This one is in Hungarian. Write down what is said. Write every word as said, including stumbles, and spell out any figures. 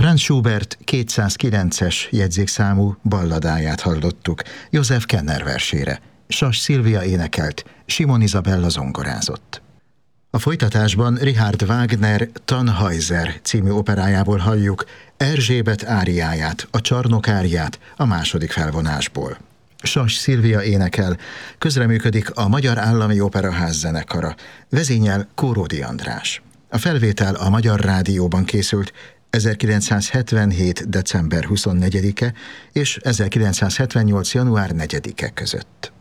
Franz Schubert kétszázkilences jegyzékszámú balladáját hallottuk József Kenner versére. Sas Szilvia énekelt, Simon Izabella zongorázott. A folytatásban Richard Wagner Tannhäuser című operájából halljuk Erzsébet áriáját, a csarnokáriát a második felvonásból. Sas Szilvia énekel, közreműködik a Magyar Állami Operaház zenekara, vezényel Kóródi András. A felvétel a Magyar Rádióban készült ezerkilencszázhetvenhét. december huszonnegyedike és ezerkilencszázhetvennyolc. január negyedike között.